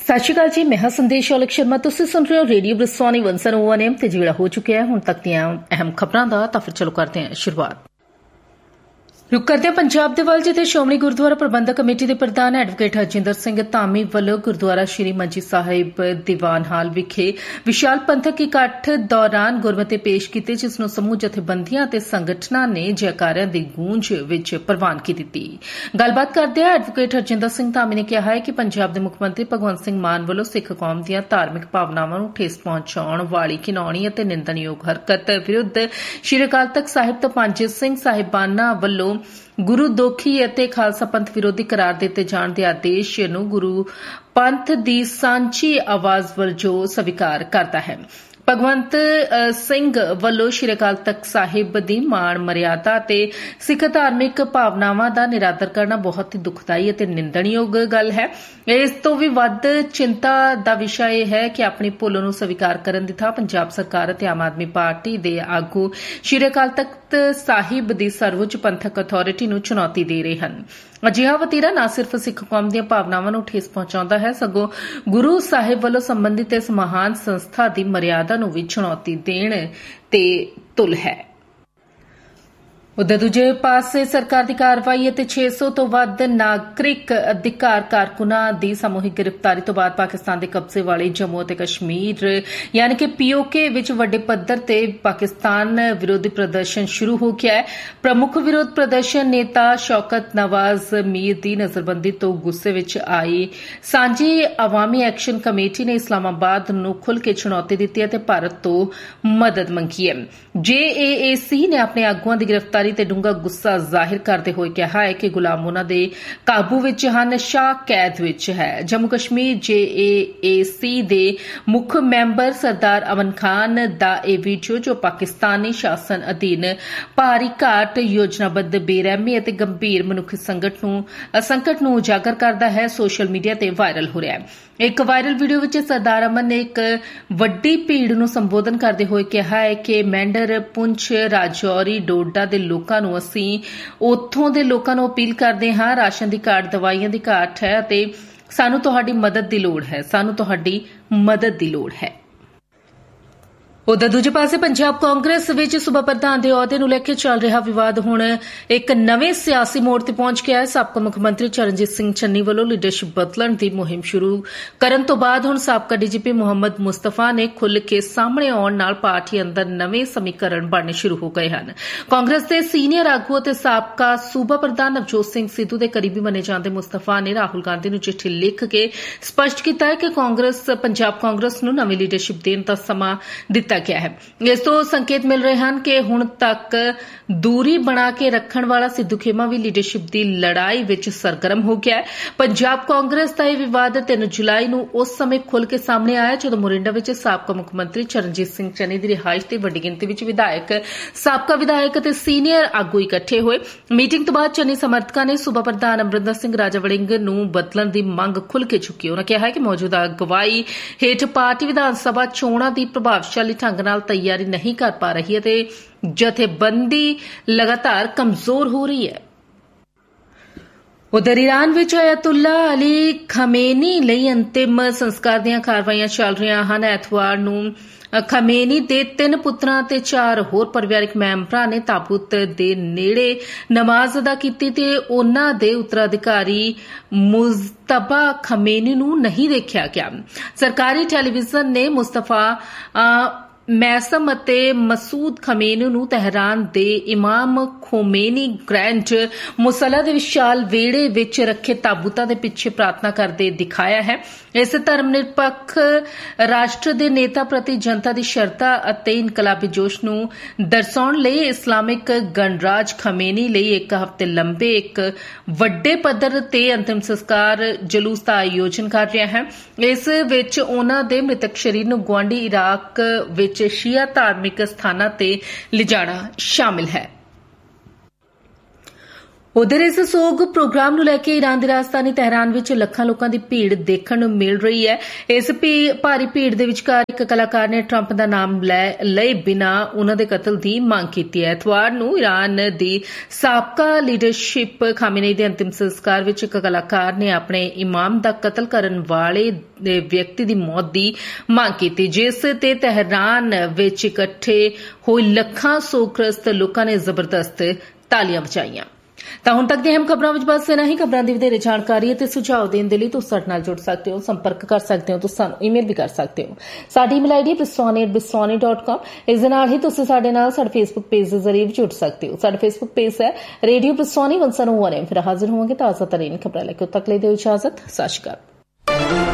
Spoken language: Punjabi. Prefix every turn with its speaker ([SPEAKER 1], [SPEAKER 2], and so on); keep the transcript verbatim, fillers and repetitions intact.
[SPEAKER 1] सत श्री अकाल जी, मैं हां संदेश औलख शर्मा। तुसीं सुन रहे हो radio ब्रिसवानी one zero one M ते ਜਿਹੜਾ ਹੋ ਚੁੱਕਿਆ ਹੈ ਹੁਣ ਤੱਕ ਦੀਆਂ ਅਹਿਮ ਖਬਰਾਂ ਦਾ। ਤਾਂ ਫਿਰ ਚਲੋ ਕਰਦੇ ਹਾਂ ਸ਼ੁਰੂਆਤ। रुक करते हैं पंजाब दे वल, जिथे श्रोमणी गुरुद्वारा प्रबंधक कमेटी के प्रधान एडवोकेट हरजिंदर सिंह धामी वालों गुरुद्वारा श्री मंजी साहिब दीवान हाल विखे विशाल पंथक इकट्ठ दौरान गुरमते पेश किए, जिसनों समूह जथेबंदियां ते संगठनां ने जयकारियां दी गूंज विच प्रवानगी दित्ती। गलबात करदे एडवोकेट हरजिंदर सिंह धामी ने कहा है कि पंजाब के मुख मंत्री भगवंत सिंह मान वालों सिख कौम दीआं धार्मिक भावनावां नूं ठेस पहुंचाउण वाली घिनौणी अते निंदणयोग हरकत विरुद्ध श्री अकाल तख्त साहिब तो पंज सिंह साहिबाना वालों गुरु दोखी ਅਤੇ ਖਾਲਸਾ ਪੰਥ ਵਿਰੋਧੀ ਕਰਾਰ ਦਿੱਤੇ ਜਾਣ ਦੇ ਆਦੇਸ਼ ਨੂੰ ਗੁਰੂ ਪੰਥ ਦੀ ਸਾਂਝੀ ਆਵਾਜ਼ ਵਜੋਂ ਸਵੀਕਾਰ ਕਰਦਾ ਹੈ। ਭਗਵੰਤ ਸਿੰਘ ਵੱਲੋਂ ਸ਼੍ਰੀ ਅਕਾਲ ਤਖਤ ਸਾਹਿਬ ਦੀ ਮਾਣ ਮਰਿਆਦਾ ਤੇ ਸਿੱਖ ਧਾਰਮਿਕ ਭਾਵਨਾਵਾਂ ਦਾ ਨਿਰਾਦਰ ਕਰਨਾ ਬਹੁਤ ਹੀ ਦੁਖਦਾਈ ਅਤੇ ਨਿੰਦਣਯੋਗ ਗੱਲ ਹੈ। ਇਸ ਤੋਂ ਵੀ ਵੱਧ ਚਿੰਤਾ ਦਾ ਵਿਸ਼ਾ ਇਹ ਹੈ ਕਿ ਆਪਣੀ ਭੁੱਲ ਨੂੰ ਸਵੀਕਾਰ ਕਰਨ ਦੀ ਥਾਂ ਪੰਜਾਬ ਸਰਕਾਰ ਅਤੇ ਆਮ ਆਦਮੀ ਪਾਰਟੀ ਦੇ ਆਗੂ ਸ਼੍ਰੀ ਅਕਾਲ ਤਖਤ ਸਾਹਿਬ ਦੀ ਸਰਵਉੱਚ ਪੰਥਕ ਅਥਾਰਟੀ ਨੂੰ ਚੁਣੌਤੀ ਦੇ ਰਹੇ ਹਨ। ਅਜਿਹਾ ਵਤੀਰਾ ਨਾ ਸਿਰਫ ਸਿੱਖ ਕੌਮ ਦੀਆਂ ਭਾਵਨਾਵਾਂ ਨੂੰ ਠੇਸ ਪਹੁੰਚਾਉਂਦਾ ਹੈ, ਸਗੋਂ ਗੁਰੂ ਸਾਹਿਬ ਵੱਲੋਂ ਸੰਬੰਧਿਤ ਇਸ ਮਹਾਨ ਸੰਸਥਾ ਦੀ ਮਰਿਆਦਾ ਨੂੰ ਵੀ ਚੁਣੌਤੀ ਦੇਣ ਤੇ ਤੁਲ ਹੈ। उधर दूजे पासे सरकार की कार्रवाई ਅਤੇ छे सौ ਤੋਂ ਵੱਧ ਨਾਗਰਿਕ ਅਧਿਕਾਰ ਕਾਰਕੁਨਾਂ ਦੀ ਸਮੂਹਿਕ ਗ੍ਰਿਫਤਾਰੀ ਤੋਂ ਬਾਅਦ ਪਾਕਿਸਤਾਨ ਦੇ ਕਬਜ਼ੇ ਵਾਲੇ ਜੰਮੂ ਅਤੇ ਕਸ਼ਮੀਰ ਯਾਨੀ ਕਿ ਪੀਓਕੇ ਵਿੱਚ ਵੱਡੇ ਪੱਧਰ ਤੇ ਪਾਕਿਸਤਾਨ ਵਿਰੋਧੀ ਪ੍ਰਦਰਸ਼ਨ ਸ਼ੁਰੂ ਹੋ ਗਿਆ ਹੈ। ਪ੍ਰਮੁੱਖ ਵਿਰੋਧ ਪ੍ਰਦਰਸ਼ਨ ਨੇਤਾ ਸ਼ੌਕਤ ਨਵਾਜ਼ ਮੀਰ ਦੀ ਨਜ਼ਰਬੰਦੀ ਤੋਂ ਗੁੱਸੇ ਵਿੱਚ ਆਈ ਸਾਂਝੀ ਅਵਾਮੀ ਐਕਸ਼ਨ ਕਮੇਟੀ ਨੇ ਇਸਲਾਮਾਬਾਦ ਨੂੰ ਖੁੱਲ੍ਹ ਕੇ ਚੁਣੌਤੀ ਦਿੱਤੀ ਹੈ ਅਤੇ ਭਾਰਤ ਤੋਂ ਮਦਦ ਮੰਗੀ ਹੈ। ਜੇ ਏ ਏ ਸੀ ਨੇ ਆਪਣੇ ਆਗੂਆਂ ਦੀ ਗ੍ਰਿਫਤਾਰੀ ਤੇ ਡੂੰਘਾ ਗੁੱਸਾ ਜ਼ਾਹਿਰ ਕਰਦੇ ਹੋਏ ਕਿਹਾ ਹੈ ਕਿ ਗੁਲਾਮ ਉਨ੍ਹਾਂ ਦੇ ਕਾਬੂ ਵਿੱਚ ਹਨ, ਸ਼ਾਹ ਕੈਦ ਵਿੱਚ ਹੈ। ਜੰਮੂ ਕਸ਼ਮੀਰ ਜੇ ਏ ਏ ਸੀ ਦੇ ਮੁੱਖ ਮੈਂਬਰ ਸਰਦਾਰ ਅਮਨ ਖਾਨ ਦਾ ਇਹ ਵੀਡੀਓ, ਜੋ ਪਾਕਿਸਤਾਨੀ ਸ਼ਾਸਨ ਅਧੀਨ ਭਾਰੀ ਘਾਟ, ਯੋਜਨਾਬੱਧ ਬੇਰਹਿਮੀ ਅਤੇ ਗੰਭੀਰ ਮਨੁੱਖੀ ਸੰਕਟ ਨੂੰ ਸੰਕਟ ਨੂੰ ਉਜਾਗਰ ਕਰਦਾ ਹੈ, ਸੋਸ਼ਲ ਮੀਡੀਆ ਤੇ ਵਾਇਰਲ ਹੋ ਰਿਹਾ ਹੈ। ਇੱਕ ਵਾਇਰਲ ਵੀਡੀਓ ਵਿੱਚ ਸਰਦਾਰ ਅਮਨ ਨੇ ਇੱਕ ਵੱਡੀ ਭੀੜ ਨੂੰ ਸੰਬੋਧਨ ਕਰਦੇ ਹੋਏ ਕਿਹਾ ਹੈ ਕਿ ਮੈਂਡਰ, ਪੁੰਛ, ਰਾਜੌਰੀ, ਡੋਡਾ ਦੇ ਲੋਕਾਂ ਨੂੰ ਅਸੀਂ ਉੱਥੋਂ ਦੇ ਲੋਕਾਂ ਨੂੰ ਅਪੀਲ ਕਰਦੇ ਹਾਂ, ਰਾਸ਼ਨ ਦੀ ਘਾਟ, ਦਵਾਈਆਂ ਦੀ ਘਾਟ ਹੈ ਅਤੇ ਸਾਨੂੰ ਤੁਹਾਡੀ ਮਦਦ ਦੀ ਲੋੜ ਹੈ, ਸਾਨੂੰ ਤੁਹਾਡੀ ਮਦਦ ਦੀ ਲੋੜ ਹੈ। ਉਧਰ ਦੂਜੇ ਪਾਸੇ ਪੰਜਾਬ ਕਾਂਗਰਸ ਵਿੱਚ ਸੂਬਾ ਪ੍ਰਧਾਨ ਦੇ ਅਹੁਦੇ ਨੂੰ ਲੈ ਕੇ ਚੱਲ ਰਿਹਾ ਵਿਵਾਦ ਹੁਣ ਇੱਕ ਨਵੇਂ ਸਿਆਸੀ ਮੋੜ ਤੇ ਪਹੁੰਚ ਗਿਆ ਹੈ। ਸਾਬਕਾ ਮੁੱਖ ਮੰਤਰੀ ਚਰਨਜੀਤ ਸਿੰਘ ਚੰਨੀ ਵੱਲੋਂ ਲੀਡਰਸ਼ਿਪ ਬਦਲਣ ਦੀ ਮੁਹਿੰਮ ਸ਼ੁਰੂ ਕਰਨ ਤੋਂ ਬਾਅਦ ਹੁਣ ਸਾਬਕਾ ਡੀਜੀਪੀ ਮੁਹੰਮਦ ਮੁਸਤਫਾ ਨੇ ਖੁੱਲ੍ਹ ਕੇ ਸਾਹਮਣੇ ਆਉਣ ਨਾਲ ਪਾਰਟੀ ਅੰਦਰ ਨਵੇਂ ਸਮੀਕਰਨ ਬਣਨੇ ਸ਼ੁਰੂ ਹੋ ਗਏ ਹਨ। ਕਾਂਗਰਸ ਦੇ ਸੀਨੀਅਰ ਆਗੂ ਅਤੇ ਸਾਬਕਾ ਸੂਬਾ ਪ੍ਰਧਾਨ ਨਵਜੋਤ ਸਿੰਘ ਸਿੱਧੂ ਦੇ ਕਰੀਬੀ ਮੰਨੇ ਜਾਂਦੇ ਮੁਸਤਫਾ ਨੇ ਰਾਹੁਲ ਗਾਂਧੀ ਨੂੰ ਚਿੱਠੀ ਲਿਖ ਕੇ ਸਪਸ਼ਟ ਕੀਤਾ ਹੈ ਕਿ ਕਾਂਗਰਸ ਪੰਜਾਬ ਕਾਂਗਰਸ ਨੂੰ ਨਵੀਂ ਲੀਡਰਸ਼ਿਪ ਦੇਣ ਦਾ ਸਮਾਂ ਦਿੱਤਾ ਗਿਆ ਹੈ। ਇਸ ਤੋਂ ਸੰਕੇਤ ਮਿਲ ਰਹੇ ਹਨ ਕਿ ਹੁਣ ਤੱਕ ਦੂਰੀ ਬਣਾ ਕੇ ਰੱਖਣ ਵਾਲਾ ਸਿੱਧੂ ਖੇਮਾ ਵੀ ਲੀਡਰਸ਼ਿਪ ਦੀ ਲੜਾਈ ਵਿੱਚ ਸਰਗਰਮ ਹੋ ਗਿਆ ਹੈ। ਪੰਜਾਬ ਕਾਂਗਰਸ ਦਾ ਇਹ ਵਿਵਾਦ ਤਿੰਨ ਜੁਲਾਈ ਨੂੰ ਉਸ ਸਮੇਂ ਖੁੱਲ੍ਹ ਕੇ ਸਾਹਮਣੇ ਆਇਆ ਜਦੋਂ ਮੋਰਿੰਡਾ ਵਿੱਚ ਸਾਬਕਾ ਮੁੱਖ ਮੰਤਰੀ ਚਰਨਜੀਤ ਸਿੰਘ ਚੰਨੀ ਦੀ ਰਿਹਾਇਸ਼ ਤੇ ਵੱਡੀ ਗਿਣਤੀ ਵਿੱਚ ਵਿਧਾਇਕ, ਸਾਬਕਾ ਵਿਧਾਇਕ ਅਤੇ ਸੀਨੀਅਰ ਆਗੂ ਇਕੱਠੇ ਹੋਏ। ਮੀਟਿੰਗ ਤੋਂ ਬਾਅਦ ਚੰਨੀ ਸਮਰਥਕਾਂ ਨੇ ਸੂਬਾ ਪ੍ਰਧਾਨ ਅਮਰਿੰਦਰ ਸਿੰਘ ਰਾਜਾ ਵੜਿੰਗ ਨੂੰ ਬਦਲਣ ਦੀ ਮੰਗ ਖੁੱਲ੍ਹ ਕੇ ਚੁੱਕੀ। ਉਨ੍ਹਾਂ ਕਿਹਾ ਕਿ ਮੌਜੂਦਾ ਅਗਵਾਈ ਹੇਠ ਪਾਰਟੀ ਵਿਧਾਨ ਸਭਾ ਚੋਣਾਂ ਦੀ ਪ੍ਰਭਾਵਸ਼ਾਲੀ ਢੰਗ ਨਾਲ ਤਿਆਰੀ ਨਹੀਂ ਕਰ ਪਾ ਰਹੀ ਅਤੇ ਜਥੇਬੰਦੀ ਲਗਾਤਾਰ ਕਮਜ਼ੋਰ ਹੋ ਰਹੀ ਹੈ। ਉਧਰ ਈਰਾਨ ਵਿੱਚ ਅਯਤੁੱਲਾ ਅਲੀ ਖਮੇਨੀ ਲਈ ਅੰਤਿਮ ਸੰਸਕਾਰ ਦੀਆਂ ਕਾਰਵਾਈਆਂ ਚੱਲ ਰਹੀਆਂ ਹਨ। ਐਤਵਾਰ ਨੂੰ ਖਮੇਨੀ ਦੇ ਤਿੰਨ ਪੁੱਤਰਾਂ ਅਤੇ ਚਾਰ ਹੋਰ ਪਰਿਵਾਰਕ ਮੈਂਬਰਾਂ ਨੇ ਤਾਬੂਤ ਦੇ ਨੇੜੇ ਨਮਾਜ਼ ਅਦਾ ਕੀਤੀ ਤੇ ਉਨ੍ਹਾਂ ਦੇ ਉੱਤਰਾਧਿਕਾਰੀ ਮੁਜ਼ਤਬਾ ਖਮੇਨੀ ਨੂੰ ਨਹੀਂ ਦੇਖਿਆ ਗਿਆ। ਸਰਕਾਰੀ ਟੈਲੀਵਿਜ਼ਨ ਨੇ ਮੁਸਤਫਾ ਮੈਸਮ ਅਤੇ ਮਸੂਦ ਖਮੇਨੀ ਨੂੰ ਤਹਿਰਾਨ ਦੇ ਇਮਾਮ ਖੋਮੇਨੀ ਗ੍ਰੈਂਡ ਮੁਸੱਲਾ ਦੇ ਵਿਸ਼ਾਲ ਵਿਹੜੇ ਵਿੱਚ ਰੱਖੇ ਤਾਬੂਤਾਂ ਦੇ ਪਿੱਛੇ ਪ੍ਰਾਰਥਨਾ ਕਰਦੇ ਦਿਖਾਇਆ ਹੈ। ਇਸ ਧਰਮ ਨਿਰਪੱਖ ਰਾਸ਼ਟਰ ਦੇ ਨੇਤਾ ਪ੍ਰਤੀ ਜਨਤਾ ਦੀ ਸ਼ਰਧਾ ਅਤੇ ਇਨਕਲਾਬੀ ਜੋਸ਼ ਨੂੰ ਦਰਸਾਉਣ ਲਈ ਇਸਲਾਮਿਕ ਗਣਰਾਜ ਖਮੇਨੀ ਲਈ ਇੱਕ ਹਫ਼ਤੇ ਲੰਬੇ ਇੱਕ ਵੱਡੇ ਪੱਧਰ ਤੇ ਅੰਤਿਮ ਸੰਸਕਾਰ ਜਲੂਸ ਦਾ ਆਯੋਜਨ ਕਰ ਰਿਹਾ ਹੈ। ਇਸ ਵਿੱਚ ਉਨ੍ਹਾਂ ਦੇ ਮ੍ਰਿਤਕ ਸਰੀਰ ਨੂੰ ਗੁਆਂਢੀ ਇਰਾਕ ਵਿੱਚ ਸ਼ੀਆ ਧਾਰਮਿਕ ਸਥਾਨਾਂ ਤੇ ਲਿਜਾਣਾ ਸ਼ਾਮਿਲ ਹੈ। ਉਧਰ ਇਸ ਸੋਗ ਪ੍ਰੋਗਰਾਮ ਨੂੰ ਲੈ ਕੇ ਈਰਾਨ ਦੀ ਰਾਜਧਾਨੀ ਤਹਿਰਾਨ ਵਿੱਚ ਲੱਖਾਂ ਲੋਕਾਂ ਦੀ ਭੀੜ ਦੇਖਣ ਨੂੰ ਮਿਲ ਰਹੀ ਹੈ। ਇਸ ਭਾਰੀ ਭੀੜ ਦੇ ਵਿਚਕਾਰ ਇੱਕ ਕਲਾਕਾਰ ਨੇ ਟਰੰਪ ਦਾ ਨਾਮ ਲਏ ਬਿਨਾਂ ਉਨ੍ਹਾਂ ਦੇ ਕਤਲ ਦੀ ਮੰਗ ਕੀਤੀ ਹੈ। ਐਤਵਾਰ ਨੂੰ ਈਰਾਨ ਦੀ ਸਾਬਕਾ ਲੀਡਰਸ਼ਿਪ ਖਾਮੇਨੀ ਦੇ ਅੰਤਿਮ ਸੰਸਕਾਰ ਵਿੱਚ ਇੱਕ ਕਲਾਕਾਰ ਨੇ ਆਪਣੇ ਇਮਾਮ ਦਾ ਕਤਲ ਕਰਨ ਵਾਲੇ ਵਿਅਕਤੀ ਦੀ ਮੌਤ ਦੀ ਮੰਗ ਕੀਤੀ, ਜਿਸ ਤੇ ਤਹਿਰਾਨ ਵਿੱਚ ਇਕੱਠੇ ਹੋਏ ਲੱਖਾਂ ਸੋਗਗ੍ਰਸਤ ਲੋਕਾਂ ਨੇ ਜ਼ਬਰਦਸਤ ਤਾਲੀਆਂ ਵਜਾਈਆਂ। ਤਾਂ ਹੁਣ ਤੱਕ ਦੀਆਂ ਅਹਿਮ ਖਬਰਾਂ ਵਿੱਚ ਬਸ ਇਨਾ ਹੀ। ਖਬਰਾਂ ਦੀ ਵਧੇਰੇ ਜਾਣਕਾਰੀ ਅਤੇ ਸੁਝਾਅ ਦੇਣ ਦੇ ਲਈ ਤੁਸੀਂ ਸਾਡੇ ਨਾਲ ਜੁੜ ਸਕਦੇ ਹੋ, ਸੰਪਰਕ ਕਰ ਸਕਦੇ ਹੋ, ਤੁਸੀਂ ਸਾਨੂੰ ਈਮੇਲ ਵੀ ਕਰ ਸਕਦੇ ਹੋ। ਸਾਡੀ email ID ਬਿਸਵਾਨੀ at ਬਿਸਵਾਨੀ dot com. ਇਸ ਦੇ ਨਾਲ ਹੀ ਤੁਸੀਂ ਸਾਡੇ ਨਾਲ ਸਾਡੇ ਫੇਸਬੁੱਕ ਪੇਜ ਦੇ ਜ਼ਰੀਏ ਵੀ ਜੁੜ ਸਕਦੇ ਹੋ। ਸਾਡਾ ਫੇਸਬੁੱਕ ਪੇਜ ਹੈ ਰੇਡੀਓ ਬਿਸਵਾਨੀ ਇੱਕ ਸੌ ਇੱਕ। ਫਿਰ ਹਾਜ਼ਰ ਹੋਵਾਂਗੇ ਤਾਜ਼ਾ ਤਰੀਨ ਖਬਰਾਂ ਲੈ ਕੇ। ਉਦ ਤੱਕ ਲਈ ਦਿਓ ਇਜਾਜ਼ਤ। ਸਤਿ ਸ਼੍ਰੀ ਅਕਾਲ।